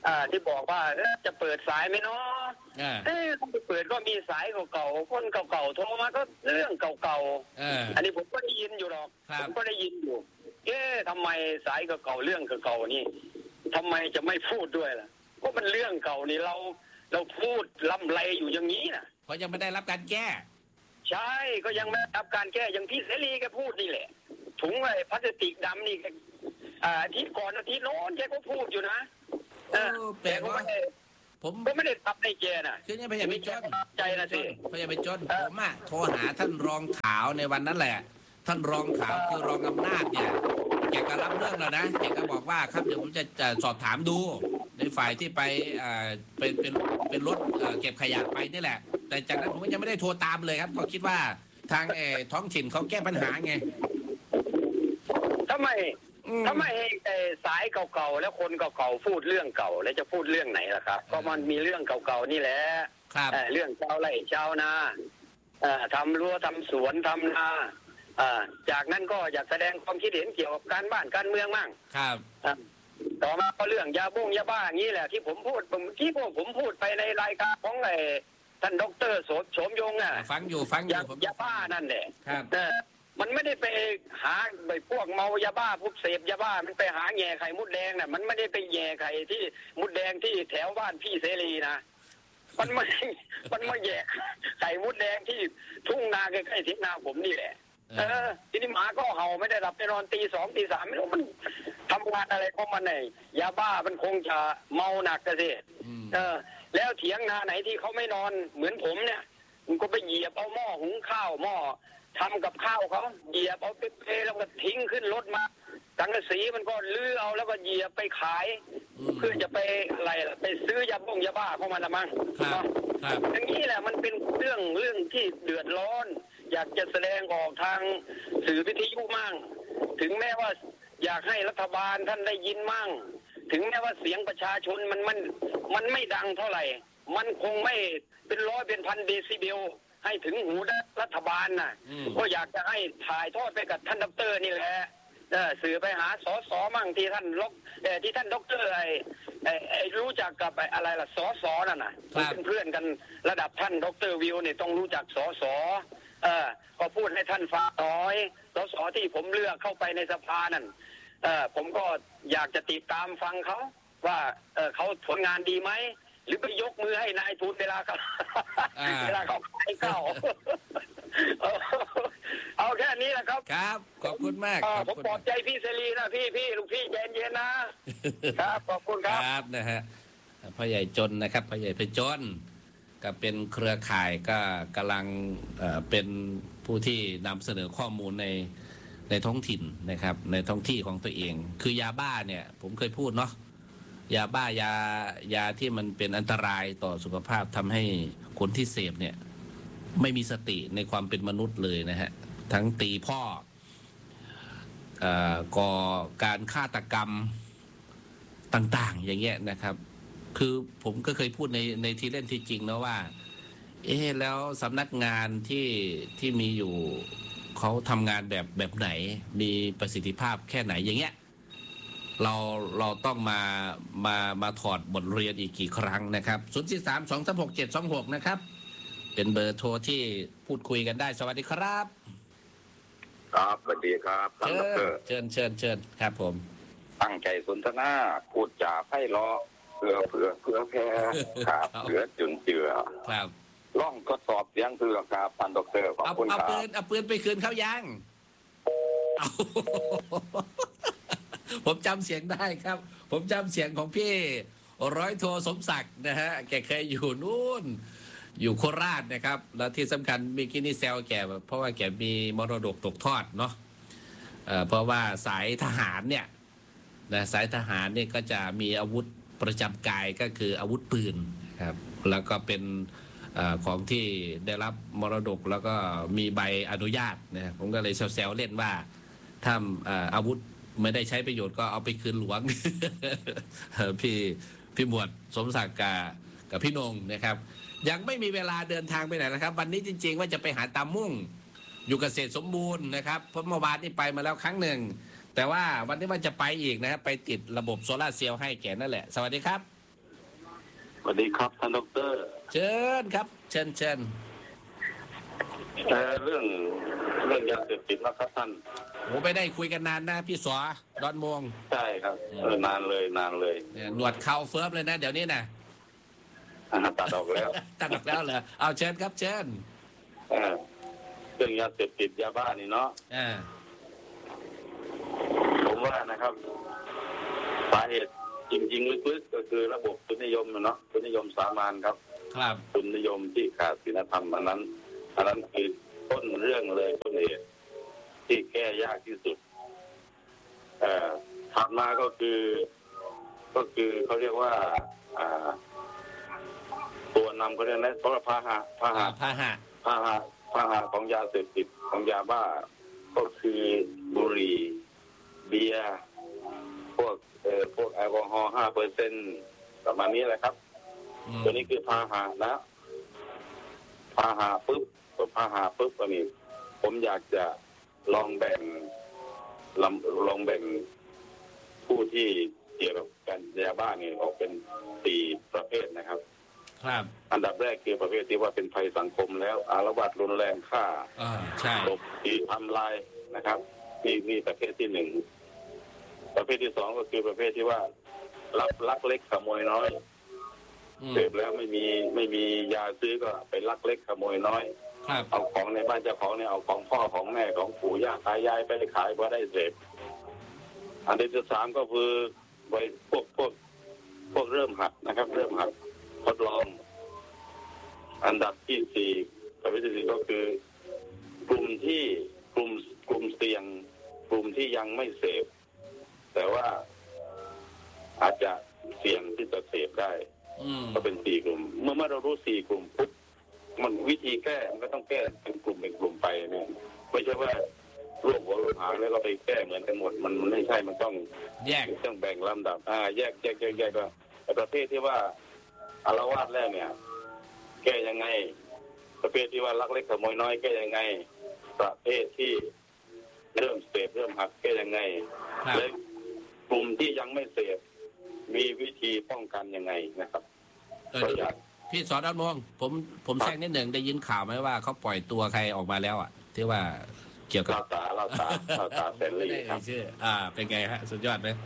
อ่าที่บอกว่าจะเปิดสายไหมเนาะเอ๊ะถ้าเปิดก็มีสายเก่าๆคนเก่าๆโทรมาก็เรื่องเก่าๆอันนี้ผมก็ได้ยินอยู่หรอกผมก็ได้ยินอยู่เอ๊ะทำไมสายเก่าๆเรื่องเก่าๆนี่ทำไมจะไม่พูดด้วยล่ะเพราะมันเรื่องเก่านี่เราเราพูดล้ำไรอยู่อย่างนี้นะเพราะยังไม่ได้รับการแก้ใช่ก็ยังไม่ได้รับการแก้อย่างพี่เสรีแกพูดนี่แหละถุงไอ้พลาสติกดำนี่อาทิตย์ก่อนอาทิตย์โน้นแกก็พูดอยู่นะเออแต่ว่าผมก็ไม่ได้ตับในแกน่ะคือเนี่ยพยายามไปจนใจนะสิพยายามไปจนผมอ่ะโทรหาท่านรองขาวในวันนั้นแหละท่านรองขาวคือรองอำนาจเนี่ยแกก็รับเรื่องแล้วนะแกก็บอกว่าครับเดี๋ยวผมจะจะสอบถามดูในฝ่ายที่ไปอ่าเป็นเป็นเป็นรถเก็บขยะไปนี่แหละแต่จากนั้นผมก็ยังไม่ได้โทรตามเลยครับก็คิดว่าทางเอท้องถิ่นเขาแก้ปัญหาไงทำไมทำไมสายเก่าๆแล้วคนเก่าๆพูดเรื่องเก่าแล้วจะพูดเรื่องไหนล่ะครับก็มันมีเรื่องเก่าๆนี่แหละเรื่องชาวไร่ชาวนาทำรั้วทำสวนทำนาจากนั้นก็อยากแสดงความคิดเห็นเกี่ยวกับการบ้านการเมืองมั่งครับต่อมาก็เรื่องยาบ้งยาบ้าอย่างนี้แหละที่ผมพูดที่พวกผมพูดไปในรายการของไอ้ท่านดร.โสมยงอ่ะฟังอยู่ฟังอยู่ยาบ้านั่นแหละมันไม่ได้ไปหาไปพวกเมายาบ้าพวกเสพยาบ้ามันไปหาแง่ไข่มุดแดงน่ะมันไม่ได้ไปแง่ไข่ที่มุดแดงที่แถวบ้านพี่เสรีนะมันไม่มันมาแย่ไข่มุดแดงที่ทุ่งนาใกล้ๆทิศนาผมนี่แหละเออทีนี้หมาก็เห่าไม่ได้หลับไปนอนตีสองตีสามไม่รู้มันทำงานอะไรของมันไหนยาบ้ามันคงจะเมาหนักกันสิเออแล้วเถียงนาไหนที่เขาไม่นอนเหมือนผมเนี่ยมันก็ไปเหยียบเอาหม้อหุงข้าวหม้อทำกับข้าวเขาเหยียบเอาเปแล้วก็ทิ้งขึ้นรถมาสังกะสีมันก็ลื้อเอาแล้วก็เหยียบไปขายเพื่อจะไปอะไรไปซื้อยาบ้งยาบ้าเข้ามาละมั้งอย่างนี้แหละมันเป็นเรื่องเรื่องที่เดือดร้อนอยากจะแสดงออกทางสื่อวิทยุมั่งถึงแม้ว่าอยากให้รัฐบาลท่านได้ยินมั่งถึงแม้ว่าเสียงประชาชนมันมันมันไม่ดังเท่าไหร่มันคงไม่เป็นร้อยเป็นพันเดซิเบลให้ถึงหูรัฐบาลน่ะก็อยากจะให้ถ่ายทอดไปกับท่านดร.นี่แหละสื่อไปหาสสมั่งที่ท่านลกที่ท่านดร.ไอ้ไอ้รู้จักกับอะไรล่ะสสนั่นน่ะเป็นเพื่อนกันระดับท่านดร.วิวเนี่ยต้องรู้จักสสเออก็พูดให้ท่านฟังน้อยสสที่ผมเลือกเข้าไปในสภานั่นเออผมก็อยากจะติดตามฟังเขาว่าเออเขาผลงานดีไหมหรือไปยกมือให้นายทุนเวลาเขาเวลาเขาขายข้าวเอาแค่นี้แหละครับครับขอบคุณมากผมปลอบใจพี่เสรีนะพี่พี่ลูกพี่เย็นเย็นนะครับขอบคุณครับครับนะฮะพ่อใหญ่จนนะครับพ่อใหญ่ไปจนก็เป็นเครือข่ายก็กำลังเป็นผู้ที่นำเสนอข้อมูลในในท้องถิ่นนะครับในท้องที่ของตัวเองคือยาบ้าเนี่ยผมเคยพูดเนาะยาบ้ายายาที่มันเป็นอันตรายต่อสุขภาพทำให้คนที่เสพเนี่ยไม่มีสติในความเป็นมนุษย์เลยนะฮะทั้งตีพ่อเอ่อก่อการฆาตกรรมต่างๆอย่างเงี้ยนะครับคือผมก็เคยพูดในในที่เล่นที่จริงนะว่าเอ๊ะแล้วสำนักงานที่ที่มีอยู่เขาทำงานแบบแบบไหนมีประสิทธิภาพแค่ไหนอย่างเงี้ยเราเราต้องมามามาถอดบทเรียนอีกกี่ครั้งนะครับศูนย์ สี่ สาม สอง สาม หก เจ็ด สอง หกนะครับเป็นเบอร์โทรที่พูดคุยกันได้สวัสดีครับครับสวัสดีครับเชิญเชิญเชิญเชิญครับผมตั้งใจสนทนาพูดจาไพเราะเพื่อเพื่อเพื่อแพ้ครับเพื่อจุนเจือครับล่องทดสอบเสียงเพื่อครับท่านดร.ขอบคุณครับเอาปืนเอาปืนไปคืนเขายังผมจำเสียงได้ครับผมจำเสียงของพี่ร้อยโทสมศักดิ์นะฮะแกเคยอยู่นู่นอยู่โคราชนะครับแล้วที่สำคัญมีกินี่เซลแกเพราะว่าแกมีมรดกตกทอดเนาะเอ่อเพราะว่าสายทหารเนี่ยนะสายทหารเนี่ยก็จะมีอาวุธประจำกายก็คืออาวุธปืนครับแล้วก็เป็นเอ่อของที่ได้รับมรดกแล้วก็มีใบอนุญาตนะผมก็เลยแซวๆเล่นว่าถ้าเอ่ออาวุธไม่ได้ใช้ประโยชน์ก็เอาไปคืนหลวง พี่พี่หมวดสมศักดิ์กับกับพี่นงนะครับยังไม่มีเวลาเดินทางไปไหนนะครับวันนี้จริงๆว่าจะไปหาตามุ่งอยู่เกษตรสมบูรณ์นะครับเพราะเมื่อวานนี้ไปมาแล้วครั้งหนึ่งแต่ว่าวันนี้ว่าจะไปอีกนะครับไปติดระบบโซลาร์เซลล์ให้แกนั่นแหละสวัสดีครับสวัสดีครับท่านดร. เชิญครับเชิญเชิญแต่เรื่องเรื่องยาเสพติดนะครับท่านโอ้ไม่ได้คุยกันนานนะพี่สวดอนมวงใช่ครับเออนานเลยนานเลยหนวดเข่าเฟิร์มเลยนะเดี๋ยวนี้นะตัดออกแล้วตัดออกแล้วเหรอเอาเชิญครับเชิญเรื่องยาเสพติดยาบ้านี่เนาะผมว่านะครับสาเหตุจริงๆลึกๆก็คือระบบทุนนิยมเนาะทุนนิยมสามัญครับครับทุนนิยมที่ขาดศีลธรรมอันนั้นอันนั้นคือต้นเรื่องเลยต้นเหตุที่แก้ยากที่สุดเอ่อถัดมาก็คือก็คือเขาเรียกว่าอ่าตัวนำเขาเรียกนะเพราะพาหะพาหะพาหะพาหะพาหะของยาเสพติดของยาบ้าก็คือบุหรี่เบียร์พวกเอ่อพวกแอลกอฮอล์ห้าเปอร์เซ็นต์ประมาณนี้แหละครับตัวนี้คือพาหะนะพาหะปุ๊บพาหะปุ๊บก็นี่ผมอยากจะลองแบ่งลำลองแบ่งผู้ที่เกี่ยวกับการยาบ้านี่ออกเป็นสี่ประเภทนะครับครับอันดับแรกคือประเภทที่ว่าเป็นภัยสังคมแล้วอาละวาดรุนแรงฆ่าตบตีทำลายนะครับนี่นี่ประเภทที่หนึ่งประเภทที่สองก็คือประเภทที่ว่ารับลักเล็กขโมยน้อยเสพแล้วไม่มีไม่มียาซื้อก็ไปลักเล็กขโมยน้อยเอาของในบ้านเจ้าของเนี่ยเอาของพ่อของแม่ของปู่ย่าตายายไปขายเพราะได้เสพอันที่สามก็คือไว้พวกพวกพวกเริ่มหัดนะครับเริ่มหัดทดลองอันดับที่สี่ประเภทที่สี่ก็คือกลุ่มที่กลุ่มกลุ่มเสี่ยงกลุ่มที่ยังไม่เสพแต่ว่าอาจจะเสี่ยงที่จะเสพได้ก็เป็นสี่กลุ่มเมื่อเมื่อเรารู้สี่กลุ่มปุ๊บมันวิธีแก้มันก็ต้องแก้เป็นกลุ่มเป็นกลุ่มไปเนี่ยไม่ใช่ว่ารวบหัวรวบหางแล้วก็ไปแก้เหมือนกันหมดมันมันไม่ใช่มันต้องแยกต้องแบ่งลำดับอ่าแยกแยกแยกแยกก็แต่ประเภทที่ว่าอาละวาดแล้วเนี่ยแก้ยังไงประเภทที่ว่าลักเล็กขโมยน้อยแก้ยังไงประเภทที่เริ่มเสพเริ่มหัดแก้ยังไงและกลุ่มที่ยังไม่เสพมีวิธีป้องกันยังไงนะครับพี่สอนดอนมวงผมผมแทรกนิดหนึ่งได้ยินข่าวไหมว่าเขาปล่อยตัวใครออกมาแล้วอ่ะที่ว่าเกี่ยวกับเราตาเราตาเราตาเสรีครับชื่ออ่าเป็นไงฮะสุดยอดไหม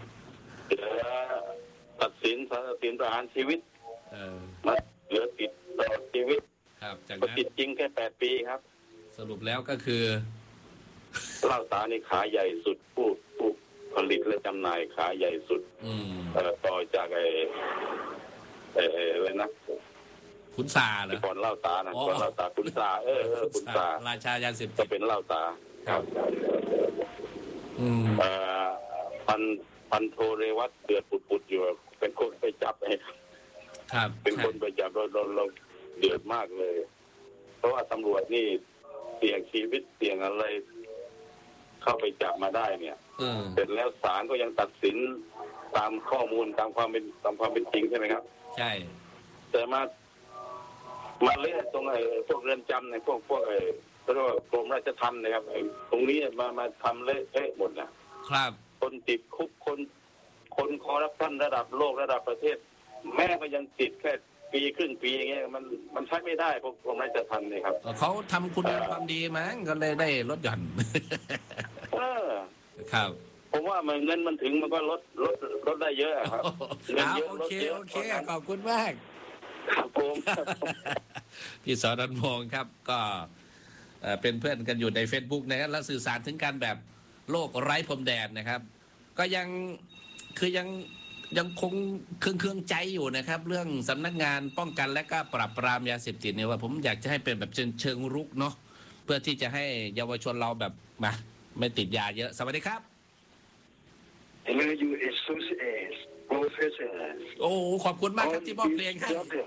ตัดสินตัดสินประหารชีวิตเออมาเหลือติดตลอดชีวิตครับจากนั้นติดจริงแค่แปดปีครับสรุปแล้วก็คือเหล้าตาในขาใหญ่สุดผู้ผู้ผลิตและจำหน่ายขาใหญ่สุดเอ่อต่อจากไอ้ไอ้อะไรนะขุนซาเหรอก่อนเหล้าตานะก่อนเหล้าตาขุนซาเออเออขุนซาราชายาเสพติดก็เป็นเหล้าตาครับอืมเอ่อพันพันโทเรวัตเดือดปุดๆอยู่เป็นคนไปจับไอ้ครับเป็นคนไปจับเราเราเราเดือดมากเลยเพราะว่าตำรวจนี่เสี่ยงชีวิตเสี่ยงอะไรเข้าไปจับมาได้เนี่ยเสร็จแล้วศาลก็ยังตัดสินตามข้อมูลตามความเป็นตามความเป็นจริงใช่ไหมครับใช่แต่มามาเละตรงไอ้พวกเรือนจำในพวกพวกไอ้เรียกว่ากรมราชทัณฑ์นะครับไอ้ตรงนี้มามาทำเละเทะหมดนะครับคนติดคุกคนคนคอร์รัปชันระดับโลกระดับประเทศแม่ก็ยังติดแค่ปีครึ่งปีอย่างเงี้ยมันมันใช้ไม่ได้พวกกรมราชทัณฑ์นี่ครับเขาทำคุณความดีมั้งก็เลยได้ลดหย่อนเออครับผมว่ามันเงินมันถึงมันก็ลดลดลดได้เยอะครับเงินเยอะลดเยอะโอเคขอบคุณมากครับผมพี่สอนดอนมวงครับก็เป็นเพื่อนกันอยู่ใน Facebook นะครับแล้วสื่อสารถึงกันแบบโลกไร้พรมแดนนะครับก็ยังคือยังยังคงเครื่องเครื่องใจอยู่นะครับเรื่องสำนักงานป้องกันและก็ปราบปรามยาเสพติดเนี่ยว่าผมอยากจะให้เป็นแบบเชิงเชิงรุกเนาะเพื่อที่จะให้เยาวชนเราแบบมาไม่ติดยาเยอะสวัสดีครับ Hello you associates professors โอ้ขอบคุณมากครับที่มอบเพลงให้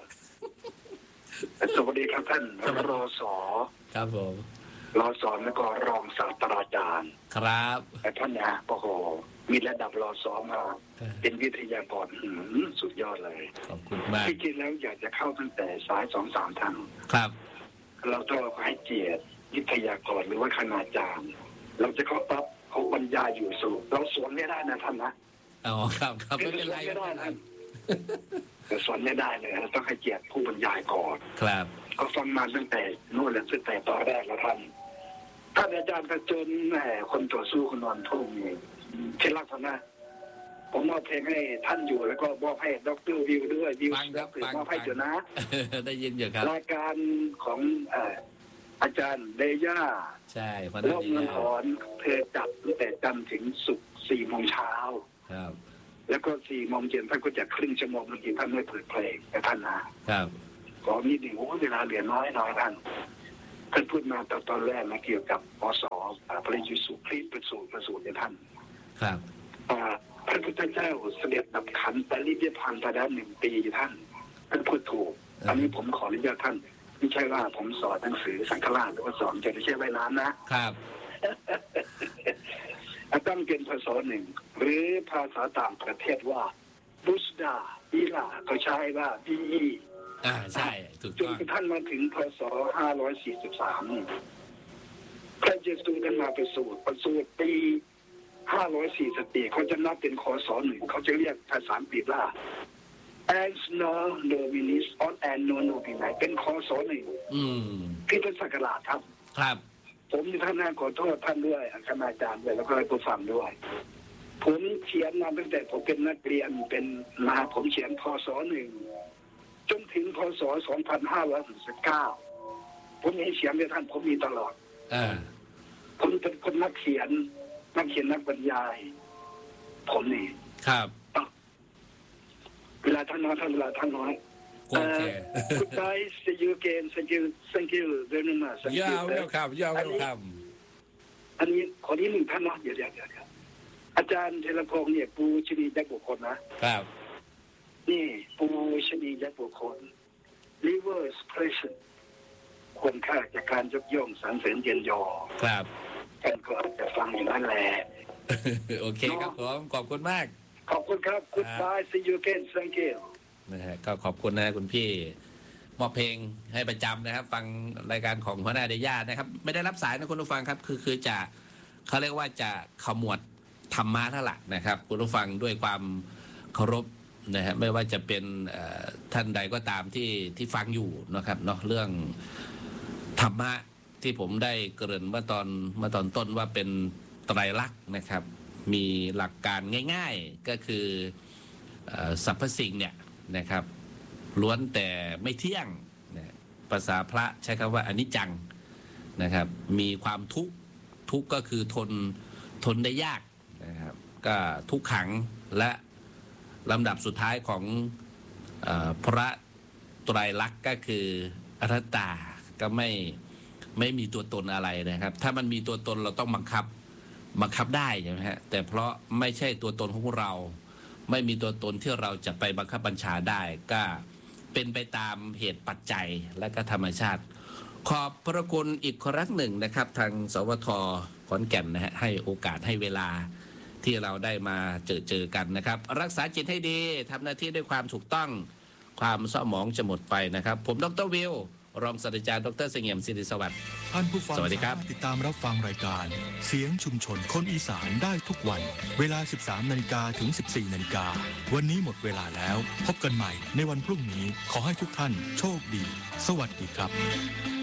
สวัสดีครับท่านรอสอครับผมรอสอแล้วก็รองศาสตราจารย์ครับท่านนะโอ้โหมีระดับรอสอมาเป็นวิทยากรสุดยอดเลยขอบคุณมากที่จริงแล้วอยากจะเข้าตั้งแต่สายสองสามท่านครับเราต้องให้เกียรติวิทยากรหรือว่าคณาจารย์เราจะเข้าปั๊บเขาบรรยายอยู่สูงเราสวนไม่ได้นะท่านนะอ๋อครับครับไม่เป็นไรไม่ได้นะแต่สอนไม่ได้เลยต้องให้เกียรติผู้บรรยายก่อนครับก็ฟังมาตั้งแต่นู่นแหละตั้งแต่ตอนแรกแล้วท่านท่านอาจารย์ประจนแหมคนต่อสู้คนนอนทุ่งนี่เช่นลักษณะผมมอบเพลงให้ท่านอยู่แล้วก็มอบให้ดรวิวด้วยวิวแล้วก็มอบให้เจ้านะได้ยินอยู่ครับรายการของอาจารย์เดย่าใช่พรอบเงินถอนเธอจัดตั้งแต่จันทร์ถึงศุกร์สี่โมงเช้าครับแล้วก็สี่โมงเย็นท่านก็จะครึ่งชั่วโมงบางทีท่านไม่เปิดเพลงแต่ท่านนะครับขอนิดหนึ่งโอ้เวลาเหลือน้อยน้อยท่านท่านพูดมาตอนตอนแรกนะเกี่ยวกับปสพระยุสุคริสประสูติประสูติในท่านครับพระพุทธเจ้าเสด็จดับขันปรินิพพานไปแล้วหนึ่งปีท่านท่านพูดถูกอันนี้ผมขออนุญาตท่านไม่ใช่ว่าผมสอนหนังสือสังฆราชหรือว่าสอนจะไม่ใช่ไว้น้ำนะครับต้องเป็นภาษาหนึ่งหรือภาษาต่างประเทศว่าบุสดาอีลาเขาใช้ว่าบีอีอ่าใช่ถูกต้องจนท่านมาถึงพศห้าร้อยสี่สิบสามพระเยซูท่านมาประสูติประสูติปีห้าร้อยสี่สิบปีเขาจะนับเป็นคศหนึ่งเขาจะเรียกภาษาอังกฤษว่า Anno Dominis on Anno Domini เป็นคศหนึ่งพิพุทธศักราชครับครับผมท่านน่าขอโทษท่านด้วยคณาจารย์ด้วยแล้วก็ให้ผู้ฟังด้วยผมเขียนมาตั้งแต่ผมเป็นนักเรียนเป็นมาผมเขียนพศหนึ่งจนถึงพศสองพันห้าร้อยหกสิบเก้าผมมีเขียนให้ท่านผมมีตลอดผมเป็นคนนักเขียนนักเขียนนักบรรยายผมนี่ครับเวลาท่านน้อยท่านเวลาท่านน้อยโอเค Goodbye see you again thank you thank you very much ยาวแล้วครับยาวแล้วครับอันนี้ขอที่หนึ่งท่านนะเดี๋ยวเดี๋ยวเดี๋ยวอาจารย์เทเลพงศ์เนี่ยปูชนียักษ์บุคคลนะครับนี่ปูชนียักษ์บุคคล River Expression ควรค่าจากการยกย่องสรรเสริญเยียนยอครับท่านก็จะฟังอย่างนั้นแหละโอเคครับผมขอบคุณมากขอบคุณครับ Goodbye see you again thank you นะฮะก็ขอบคุณนะคุณพี่มอบเพลงให้ประจำนะครับฟังรายการของหัวหน้าเดย่านะครับไม่ได้รับสายนะคุณผู้ฟังครับคือคือจะเขาเรียกว่าจะขมวดธรรมะทั้งหลักนะครับคุณผู้ฟังด้วยความเคารพนะฮะไม่ว่าจะเป็นท่านใดก็ตามที่ที่ฟังอยู่นะครับเนาะเรื่องธรรมะที่ผมได้เกริ่นเมื่อตอนเมื่อตอนต้นว่าเป็นไตรลักษณ์นะครับมีหลักการง่ายๆก็คือสรรพสิ่งเนี่ยนะครับล้วนแต่ไม่เที่ยงภาษาพระใช้คำว่าอนิจจังนะครับมีความทุกข์ทุกข์ก็คือทนทนได้ยากนะครับก็ทุกขังและลำดับสุดท้ายของเอ่อพระไตรลักษณ์ก็คืออนัตตาก็ไม่ไม่มีตัวตนอะไรนะครับถ้ามันมีตัวตนเราต้องบังคับบังคับได้ใช่ไหมฮะแต่เพราะไม่ใช่ตัวตนของเราไม่มีตัวตนที่เราจะไปบังคับบัญชาได้ก็เป็นไปตามเหตุปัจจัยและก็ธรรมชาติขอบพระคุณอีกครั้งหนึ่งนะครับทางสวทขอนแก่นนะฮะให้โอกาสให้เวลาที่เราได้มาเจอเจอกันนะครับรักษาจิตให้ดีทำหน้าที่ด้วยความถูกต้องความเศร้าหมองจะหมดไปนะครับผมดร.วิวรองศาสตราจารย์ดร.เสงี่ยมศิริสวัสดิ์ท่านผู้ฟังสวัสดีครับติดตามรับฟังรายการเสียงชุมชนคนอีสานได้ทุกวันเวลา สิบสามนาฬิกา ถึง สิบสี่นาฬิกาวันนี้หมดเวลาแล้วพบกันใหม่ในวันพรุ่งนี้ขอให้ทุกท่านโชคดีสวัสดีครับ